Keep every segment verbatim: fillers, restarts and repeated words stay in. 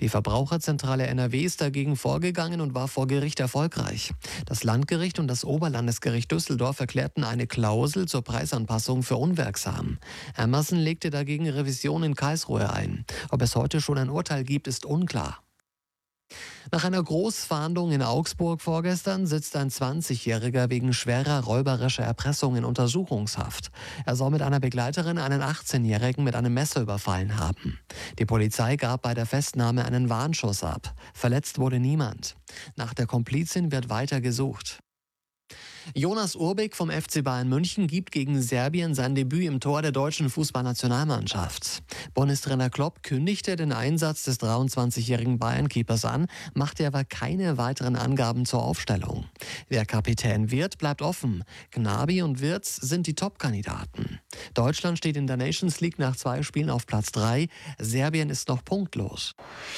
Die Verbraucherzentrale N R W ist dagegen vorgegangen und war vor Gericht erfolgreich. Das Landgericht und das Oberlandesgericht Düsseldorf erklärten eine Klausel zur Preisanpassung für unwirksam. Amazon legte dagegen Revision in Karlsruhe ein. Ob es heute schon ein Urteil gibt, ist unklar. Nach einer Großfahndung in Augsburg vorgestern sitzt ein zwanzigjähriger wegen schwerer räuberischer Erpressung in Untersuchungshaft. Er soll mit einer Begleiterin einen achtzehnjährigen mit einem Messer überfallen haben. Die Polizei gab bei der Festnahme einen Warnschuss ab. Verletzt wurde niemand. Nach der Komplizin wird weiter gesucht. Jonas Urbik vom F C Bayern München gibt gegen Serbien sein Debüt im Tor der deutschen Fußballnationalmannschaft. Bundestrainer Klopp kündigte den Einsatz des dreiundzwanzigjährigen Bayern-Keepers an, machte aber keine weiteren Angaben zur Aufstellung. Wer Kapitän wird, bleibt offen. Gnabry und Wirtz sind die Top-Kandidaten. Deutschland steht in der Nations League nach zwei Spielen auf Platz drei. Serbien ist noch punktlos.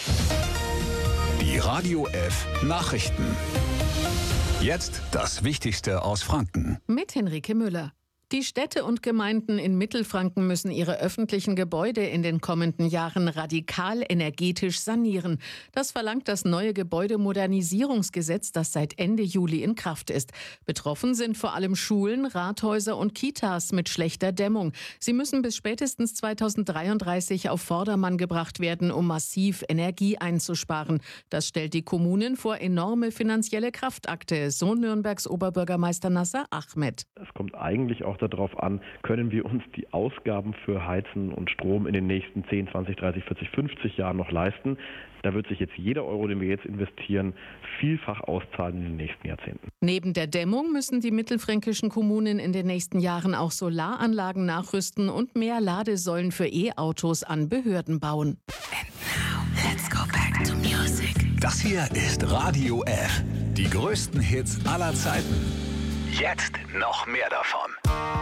Die Radio F Nachrichten. Jetzt das Wichtigste aus Franken. Mit Henrike Müller. Die Städte und Gemeinden in Mittelfranken müssen ihre öffentlichen Gebäude in den kommenden Jahren radikal energetisch sanieren. Das verlangt das neue Gebäudemodernisierungsgesetz, das seit Ende Juli in Kraft ist. Betroffen sind vor allem Schulen, Rathäuser und Kitas mit schlechter Dämmung. Sie müssen bis spätestens zweitausenddreiunddreißig auf Vordermann gebracht werden, um massiv Energie einzusparen. Das stellt die Kommunen vor enorme finanzielle Kraftakte, so Nürnbergs Oberbürgermeister Nasser Ahmed. Es kommt eigentlich auch darauf an, können wir uns die Ausgaben für Heizen und Strom in den nächsten zehn, zwanzig, dreißig, vierzig, fünfzig Jahren noch leisten. Da wird sich jetzt jeder Euro, den wir jetzt investieren, vielfach auszahlen in den nächsten Jahrzehnten. Neben der Dämmung müssen die mittelfränkischen Kommunen in den nächsten Jahren auch Solaranlagen nachrüsten und mehr Ladesäulen für E-Autos an Behörden bauen. And now, let's go back to music. Das hier ist Radio F. Die größten Hits aller Zeiten. Jetzt noch mehr davon.